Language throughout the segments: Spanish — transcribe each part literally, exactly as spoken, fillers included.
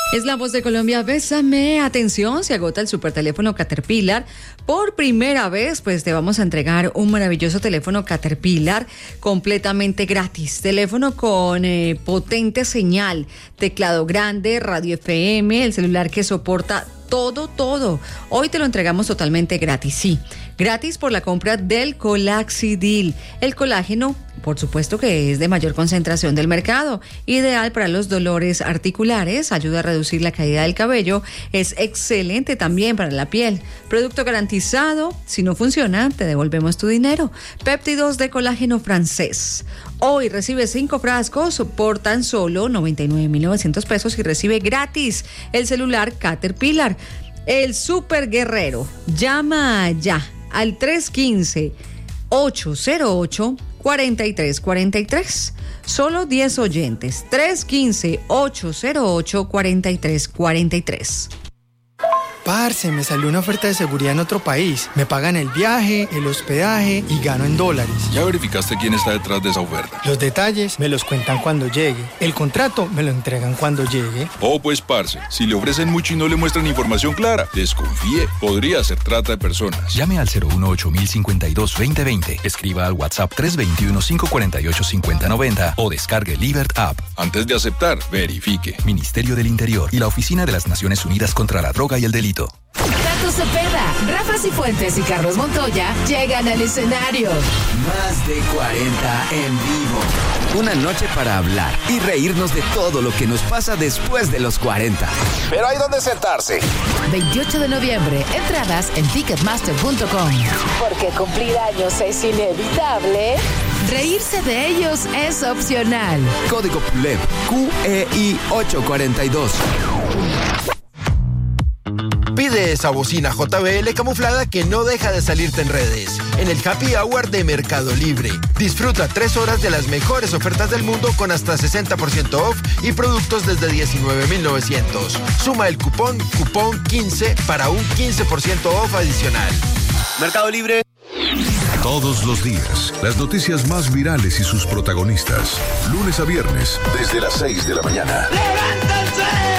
Es la voz de Colombia, bésame. Atención, se agota el super teléfono Caterpillar. Por primera vez, pues te vamos a entregar un maravilloso teléfono Caterpillar completamente gratis. Teléfono con eh, potente señal, teclado grande, radio F M, el celular que soporta todo, todo. Hoy te lo entregamos totalmente gratis, sí. Gratis por la compra del Colaxidil. El colágeno, por supuesto que es de mayor concentración del mercado. Ideal para los dolores articulares, ayuda a reducir la caída del cabello. Es excelente también para la piel. Producto garantizado. Si no funciona, te devolvemos tu dinero. Péptidos de colágeno francés. Hoy recibe cinco frascos por tan solo noventa y nueve mil novecientos pesos y recibe gratis el celular Caterpillar. El super guerrero. Llama ya al tres uno cinco, ocho cero ocho, cuatro tres cuatro tres. Solo diez oyentes. tres uno cinco, ocho cero ocho, cuatro tres cuatro tres. Parce, me salió una oferta de seguridad en otro país. Me pagan el viaje, el hospedaje y gano en dólares. ¿Ya verificaste quién está detrás de esa oferta? Los detalles me los cuentan cuando llegue. El contrato me lo entregan cuando llegue. Oh, pues, parce, si le ofrecen mucho y no le muestran información clara, desconfíe. Podría ser trata de personas. Llame al cero uno ocho mil cincuenta y dos veinte veinte. Escriba al WhatsApp tres dos uno, cinco cuatro ocho, cinco cero nueve cero o descargue Libert App. Antes de aceptar, verifique. Ministerio del Interior y la Oficina de las Naciones Unidas contra la Droga y el Delito. Tato Cepeda, Rafa Cifuentes y Carlos Montoya llegan al escenario. Más de cuarenta en vivo. Una noche para hablar y reírnos de todo lo que nos pasa después de los cuarenta. Pero hay donde sentarse. veintiocho de noviembre, entradas en ticketmaster punto com. Porque cumplir años es inevitable. Reírse de ellos es opcional. Código P U L E P Q E I ocho cuatro dos. Pide esa bocina J B L camuflada que no deja de salirte en redes. En el Happy Hour de Mercado Libre. Disfruta tres horas de las mejores ofertas del mundo con hasta sesenta por ciento off y productos desde diecinueve mil novecientos. Suma el cupón cupón quince para un quince por ciento off adicional. Mercado Libre. Todos los días, las noticias más virales y sus protagonistas. Lunes a viernes, desde las seis de la mañana. ¡Levántense!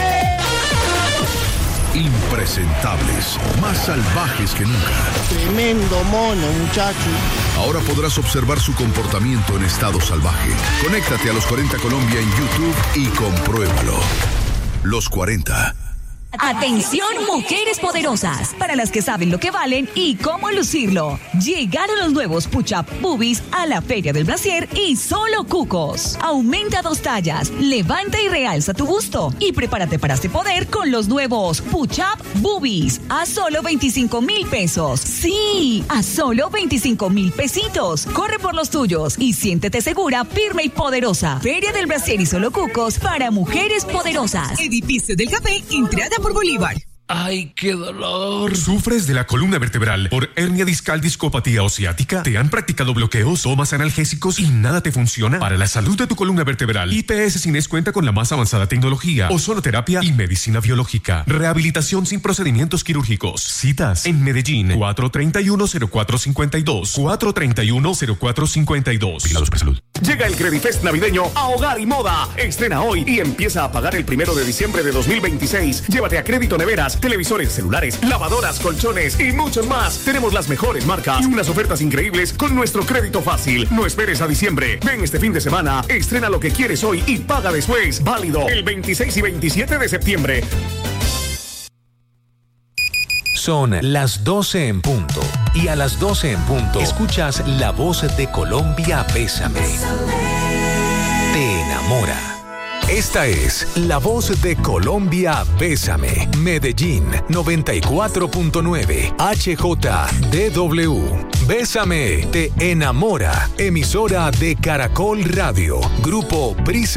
Impresentables, más salvajes que nunca. Tremendo mono, muchacho. Ahora podrás observar su comportamiento en estado salvaje. Conéctate a Los cuarenta Colombia en YouTube y compruébalo. Los cuarenta. Atención, mujeres poderosas, para las que saben lo que valen y cómo lucirlo. Llegaron los nuevos Push-Up Boobies a la Feria del Brasier y solo cucos. Aumenta dos tallas, levanta y realza tu busto y prepárate para este poder con los nuevos Push-Up Boobies a solo veinticinco mil pesos. Sí, a solo veinticinco mil pesitos. Corre por los tuyos y siéntete segura, firme y poderosa. Feria del Brasier y solo cucos para mujeres poderosas. Edificio del Café, entrada por Bolívar. ¡Ay, qué dolor! ¿Sufres de la columna vertebral por hernia discal, discopatía o ciática? ¿Te han practicado bloqueos, tomas analgésicos y nada te funciona? Para la salud de tu columna vertebral, I P S Cines cuenta con la más avanzada tecnología, ozonoterapia y medicina biológica. Rehabilitación sin procedimientos quirúrgicos. Citas en Medellín, cuatro tres uno, cero cuatro cinco dos, cuatro tres uno, cero cuatro cinco dos. Vigilados por salud. Llega el Credifest navideño a Hogar y Moda. Estrena hoy y empieza a pagar el primero de diciembre de dos mil veintiséis. Llévate a crédito neveras, televisores, celulares, lavadoras, colchones y muchos más. Tenemos las mejores marcas y unas ofertas increíbles con nuestro crédito fácil. No esperes a diciembre. Ven este fin de semana, estrena lo que quieres hoy y paga después. Válido el veintiséis y veintisiete de septiembre. Son las doce en punto. Y a las doce en punto escuchas La Voz de Colombia, Bésame. Te enamora. Esta es La Voz de Colombia, Bésame. Medellín, noventa y cuatro punto nueve. H J D W. Bésame, te enamora. Emisora de Caracol Radio. Grupo Prisa.